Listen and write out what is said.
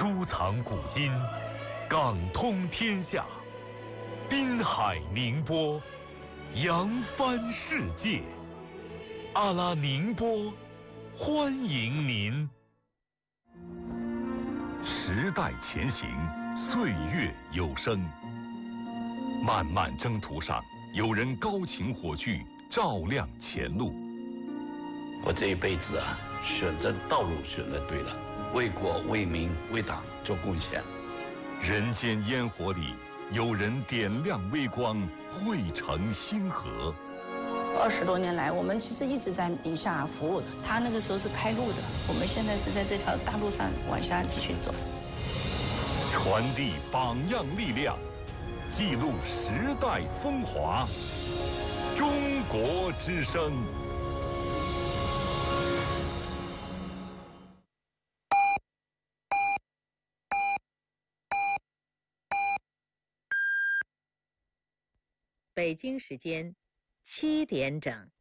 收藏古今，港通天下，滨海宁波，扬帆世界。阿拉宁波，欢迎您。时代前行，岁月有声。漫漫征途上，有人高擎火炬，照亮前路。 我这一辈子啊，选择道路选择对了，为国为民为党做贡献。 人间烟火里，有人点亮微光，汇成星河。 20多年来，我们其实一直在宁夏服务的。他那个时候是开路的，我们现在是在这条大路上往下继续走。 传递榜样力量，记录时代风华。中国之声。 北京时间7点整。